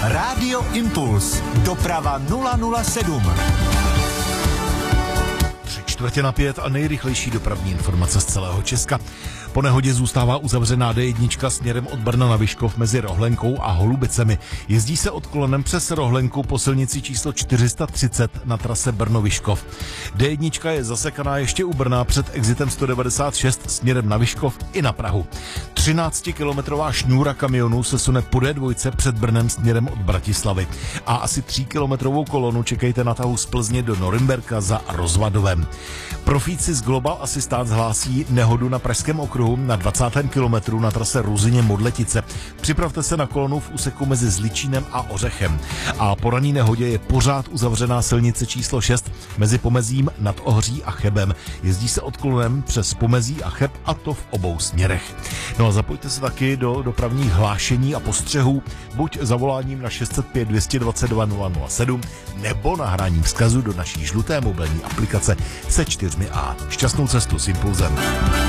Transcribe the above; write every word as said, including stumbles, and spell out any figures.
Rádio Impuls. Doprava nula nula sedm. Tři čtvrtě na pět a nejrychlejší dopravní informace z celého Česka. Po nehodě zůstává uzavřená D jedna směrem od Brna na Vyškov mezi Rohlenkou a Holubicemi. Jezdí se odklonem přes Rohlenku po silnici číslo čtyři sta třicet na trase Brno-Vyškov. D jedna je zasekaná ještě u Brna před exitem sto devadesát šest směrem na Vyškov i na Prahu. třináctikilometrová šňůra kamionů se sune po D dva před Brnem směrem od Bratislavy. A asi tříkilometrovou kolonu čekejte na tahu z Plzně do Norimberka za Rozvadovem. Profíci z Global Assistance hlásí nehodu na pražském okruhu na dvacátém kilometru na trase Ruzyně-Modletice. Připravte se na kolonu v úseku mezi Zličínem a Ořechem. A po ranní nehodě je pořád uzavřená silnice číslo šest mezi Pomezím nad Ohří a Chebem. Jezdí se odklonem přes Pomezí a Cheb, a to v obou směrech. No a zapojte se taky do dopravních hlášení a postřehů, buď zavoláním na šest set pět dvě dvacet dva nula nula sedm nebo nahráním vzkazu do naší žluté mobilní aplikace se čtyřmi A. Šťastnou cestu s Impulzem.